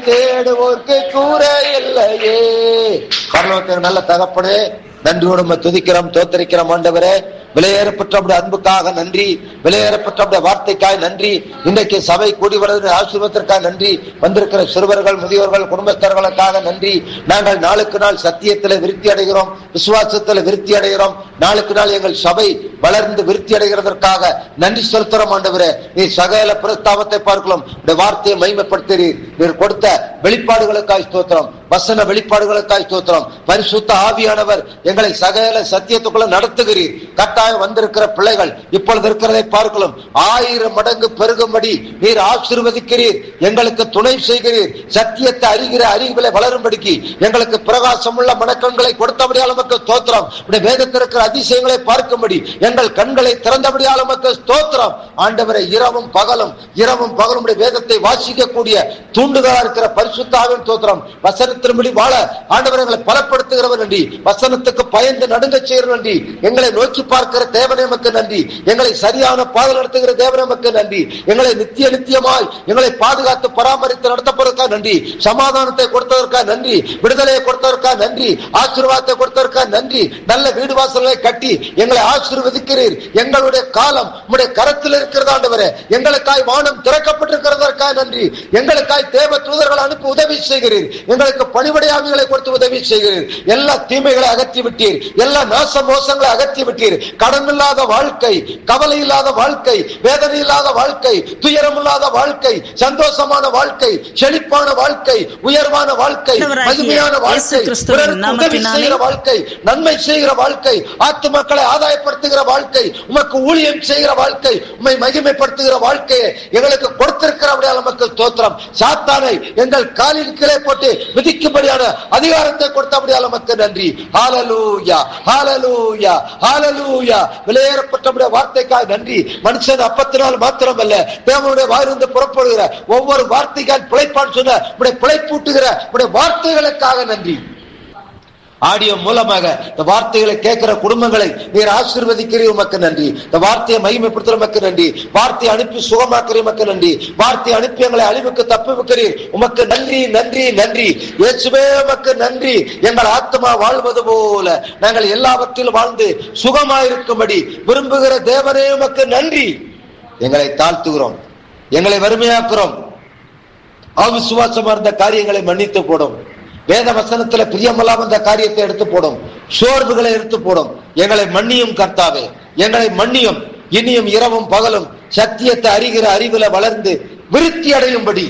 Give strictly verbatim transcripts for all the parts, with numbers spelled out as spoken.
தேடுவோர்க்கு கூற இல்லையே. பரலோகத்தின் நல்ல தகப்பனே, நன்றியோடு துதிக்கிறோம், தோத்தரிக்கிறோம். ஆண்டவரே, விலையேறப்பட்ட அன்புக்காக நன்றி, விலையேறப்பட்ட வார்த்தைக்காய் நன்றி. இன்றைக்கு சபை கூடி வருகிற ஆசீர்வாதத்திற்காக நன்றி. வந்திருக்கிற சிறுவர்கள், முதியோர்கள், குடும்பஸ்தர்களுக்காக நன்றி. நாங்கள் நாளுக்கு நாள் சத்தியத்தில் விருத்தி அடைகிறோம், விசுவாசத்தில் விருத்தி அடைகிறோம். நாளுக்கு நாள் எங்கள் சபை வளர்ந்து விருத்தி அடைகிறதற்காக நன்றி செலுத்துறோம். ஆண்டவரே, நீ சகல பிரஸ்தாபத்தை பார்க்கலாம், வார்த்தையை மகிமைப்படுத்துகிறீர். நீர் கொடுத்த வெளிப்பாடுகளுக்காய் ஸ்தோத்திரம், வசன வெளிப்பாடுகளுக்காய் ஸ்தோத்திரம். பரிசுத்த ஆவியானவர் எங்களை சகல சத்தியத்துக்குள்ள நடத்துகிறீர். கட்டாயம் வந்திருக்கிற பிள்ளைகள் இப்பொழுது இருக்கிறதை பார்க்கலாம், ஆயிரம் மடங்கு பெருகும்படி நீர் ஆசீர்வதிக்கிறீர், எங்களுக்கு துணை செய்கிறீர். சத்தியத்தை அறிகிற அறிவுகளை வளரும்படிக்கு எங்களுக்கு பிரகாசம் உள்ள மனக்கண்களை கொடுத்தபடியால் நமக்கு ஸ்தோத்திரம். வேதத்தில் இருக்கிற அதிசயங்களை பார்க்கும்படி எங்கள் கண்களை திறந்தபடியால் நமக்கு ஸ்தோத்திரம். ஆண்டவரை, இரவும் பகலும் இரவும் பகலும் வேதத்தை வாசிக்கக்கூடிய தூண்டுதலா இருக்கிற பரிசுத்த ஆவியின் ஸ்தோத்திரம். வசனத்தின்படி வாழ ஆண்டவரை எங்களை பலப்படுத்துகிறவர் நன்றி. வசனத்துக்கு பயந்து நடுங்க செய்கிற நன்றி. எங்களை நோக்கி பார்க்கிற தேவனே நமக்கு நன்றி. எங்களை சரியான பாதை நடத்துகிற தேவனே நமக்கு நன்றி. எங்களை நித்திய நித்தியமாய் எங்களை பாதுகாத்து பராமரித்து நடத்தப்படுவதற்காக நன்றி. சமாதானத்தை கொடுத்ததற்காக நன்றி. விடுதலையை கொடுத்ததற்காக நன்றி. ஆசீர்வாதத்தை கொடுத்ததற்காக நன்றி. நல்ல வீடு வாசல்களை கட்டி எங்களை ஆசீர்வதிக்கிறீர். எங்களுடைய காலம் உம்முடைய கரத்தில் இருக்கிறது ஆண்டவரே. எங்களுக்காய் வானம் திறக்கப்பட்டிருக்கிறதற்காக நன்றி. எங்களுக்காய் தேவ தூதர்கள் அனுப்பி உதவி செய்கிறீர். எங்களுக்கு பணிபடையாவிகளை கொடுத்து உதவி செய்கிறீர். எல்லா தீமைகளை அகற்றி விட்டீர். எல்லா நாச மோசங்களை அகற்றி விட்டீர். கடன் இல்லாத வாழ்க்கை, கவலை இல்லாத வாழ்க்கை, வேதனை இல்லாத வாழ்க்கை, துயரம் இல்லாத வாழ்க்கை, சந்தோஷமான வாழ்க்கை, செழிப்பான வாழ்க்கை, உயர்வான வாழ்க்கை, மகிமையான வாழ்க்கை, உதவி செய்கிற வாழ்க்கை, நன்மை செய்கிற வாழ்க்கை, ஆத்துமக்களை ஆதாயப்படுத்துகிற வாழ்க்கை, உமக்கு ஊழியம் செய்கிற வாழ்க்கை, உம்மை மகிமைப்படுத்துகிற வாழ்க்கையை எங்களுக்கு கொடுத்திருக்கிறபடியால் நமக்கு ஸ்தோத்திரம். சாத்தானை எங்கள் காலின் கீழே போட்டு விதிக்கும்படியான அதிகாரத்தை கொடுத்தபடியால் நமக்கு நன்றி. ஹல்லேலூயா, ஹல்லேலூயா, ஹல்லேலூயா. விலையேறப்பட்ட வார்த்தைக்காக நன்றி. மனுஷன் அப்பத்தினால் மாத்திரமல்ல, தேவனுடைய வாயிலிருந்து புறப்படுகிற ஒவ்வொரு வார்த்தைக்காக பிழைப்பான் சொன்ன பிழைப்பூட்டுகிற வார்த்தைகளுக்காக நன்றி. ஆடியோ மூலமாக இந்த வார்த்தைகளை கேட்கிற குடும்பங்களை நீர் ஆசீர்வதிக்கிறீர், உமக்கு நன்றி. இந்த வார்த்தையை மகிமைப்படுத்துற உமக்கு நன்றி. வார்த்தையை அனுப்பி சுகமாக்குறீர், உமக்கு நன்றி. வார்த்தையை அனுப்பி எங்களை அழிவுக்கு தப்புவிக்கிறீர், உமக்கு நன்றி, நன்றி, நன்றி. இயேசுவே, உமக்கு நன்றி. எங்கள் ஆத்மா வாழ்வது போல நாங்கள் எல்லாவற்றிலும் வாழ்ந்து சுகமாயிருக்கும்படி விரும்புகிற தேவனே, உமக்கு நன்றி. எங்களை தாழ்த்துகிறோம், எங்களை வறுமையாக்குறோம். அவிசுவாசமா இருந்த காரியங்களை மன்னித்து போடும். வேத வசனத்துல பிரியமல்லாம் அந்த காரியத்தை எடுத்து போடும். சோர்வுகளை எடுத்து போடும். எங்களை மன்னியும் கர்த்தாவே, எங்களை மன்னியும். இனியும் இரவும் பகலும் சத்தியத்தை அறிகிற அறிவுல வளர்ந்து விருத்தி அடையும்படி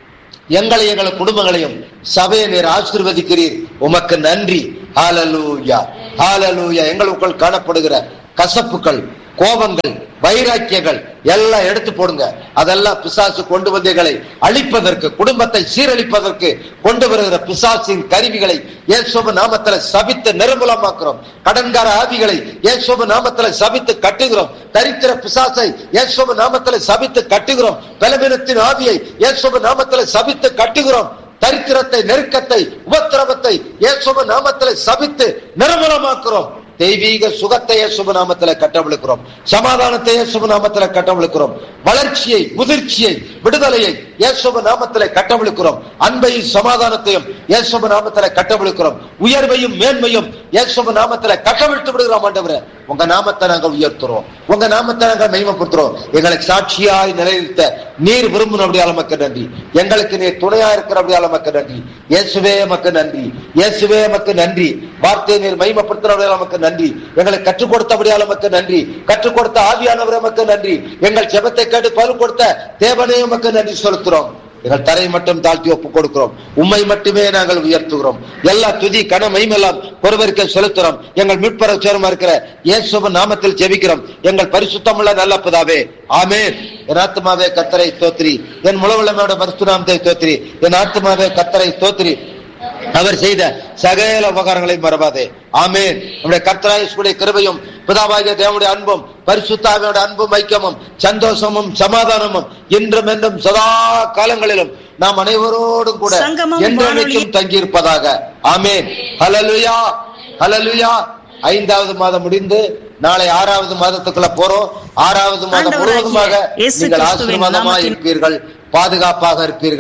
எங்களை எங்கள் குடும்பங்களையும் சபையை நீர் ஆசீர்வதிக்கிறீர், உமக்கு நன்றி. ஹல்லேலூயா, ஹல்லேலூயா. எங்களுக்குள் காணப்படுகிற கசப்புகள், கோபங்கள், வைராக்கியங்கள் எல்லாம் எடுத்து போடுங்க. அதெல்லாம் பிசாசு கொண்டு வந்தங்களை அழிப்பதற்கு, குடும்பத்தை சீரழிப்பதற்கு கொண்டு வருகிற பிசாசின் கருவிகளை இயேசுவின் நாமத்தில சபித்து நிர்மூலமாக்குறோம். கடன்கார ஆவிகளை இயேசுவின் நாமத்தில சபித்து கட்டுகிறோம். தரித்திர பிசாசை இயேசுவின் நாமத்தில சபித்து கட்டுகிறோம். பலவீனத்தின் ஆவியை இயேசுவின் நாமத்தில சபித்து கட்டுகிறோம். தரித்திரத்தை, நெருக்கத்தை, உபத்திரவத்தை இயேசுவின் நாமத்தில சபித்து நிர்மூலமாக்குறோம். தெய்வீக சுகத்தை இயேசுவின் நாமத்திலே கட்டவிழ்க்கிறோம். சமாதானத்தை இயேசுவின் நாமத்திலே கட்டவிழ்க்கிறோம். வளர்ச்சியை, முதிர்ச்சியை, விடுதலையை இயேசுவின் நாமத்திலே கட்டவிழ்க்கிறோம். அன்பையும் சமாதானத்தையும் இயேசுவின் நாமத்திலே கட்டவிழ்க்கிறோம். உயர்வையும் மேன்மையும் இயேசுவின் நாமத்திலே கட்டவிழ்த்து விடுகிறோம். ஆண்டவரே, உங்க நாமத்தை நாங்கள் உயர்த்துறோம், உங்க நாமத்தை நாங்கள் மகிமைப்படுத்துறோம். எங்களுக்கு சாட்சியாய் நிலைநிறுத்த நீர் விரும்பினபடியால் நமக்கு நன்றி. எங்களுக்கு நீர் துணையா இருக்கிறபடியால் நமக்கு நன்றி. இயேசுவே நமக்கு நன்றி, இயேசுவே நமக்கு நன்றி. வார்த்தையை நீர் மகிமைப்படுத்துறபடியால் நமக்கு நன்றி. எங்களை கற்றுக் கொடுத்தபடியால் நமக்கு நன்றி. கற்றுக் கொடுத்த ஆவியானவர் நமக்கு நன்றி. எங்கள் ஜெபத்தை கேட்டு பலன் கொடுத்த தேவனே நமக்கு நன்றி செலுத்துறோம். எங்கள் தரை மட்டும் தாழ்த்தி ஒப்புக் கொடுக்கிறோம். உம்மை மட்டுமே நாங்கள் உயர்த்துகிறோம். எல்லா துதி கன மகிமையெல்லாம் ஒருவருக்கு செலுத்துறோம். எங்கள் மீட்பரட்சகருமா இருக்கிற இயேசுவின் நாமத்தில் ஜெபிக்கிறோம். எங்கள் பரிசுத்தமுள்ள நல்ல பிதாவே, ஆமென். என் ஆத்துமாவே கர்த்தரை ஸ்தோத்திரி, என் முழுவலமையோட பரிசுத்த நாமத்தை ஸ்தோத்திரி. என் ஆத்துமாவே கர்த்தரை ஸ்தோத்திரி, அவர் செய்த சகல உபகாரங்களை மறவாதே. ஆமென். நம்முடைய கர்த்தராகிய கிருபையும் பிதாவாகிய தேவனுடைய அன்பும் பரிசுத்த ஆவியோட அன்பும் ஐக்கியமும் சந்தோஷமும் சமாதானமும் இன்றும் என்றும் சதா காலங்களிலும் நாம் அனைவரோடும் கூட என்றென்றைக்கும் தங்கியிருப்பதாக. ஆமென். ஹல்லேலூயா, ஹல்லேலூயா. ஐந்தாவது மாதம் முடிந்து நாளை ஆறாவது மாதத்துக்குள்ள போறோம். ஆறாவது மாதம் முழுவதுமாக நீங்கள் ஆசீர்வாதமாக இருப்பீர்கள், பாதுகாப்பாக இருப்பீர்கள்,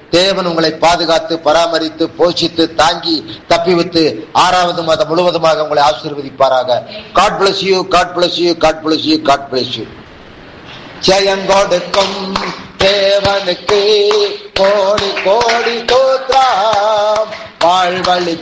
தேவன் உங்களை பாதுகாத்து பராமரித்து போஷித்து தாங்கி தப்பி வைத்து ஆறாவது மாதம் முழுவதுமாக உங்களை ஆசீர்வதிப்பாராக. God bless you, God bless you, God bless you, God bless you. ஜெயங்கொடுக்கும் தேவனுக்கு கோடி கோடி தோத்ரம் வாழ்வழி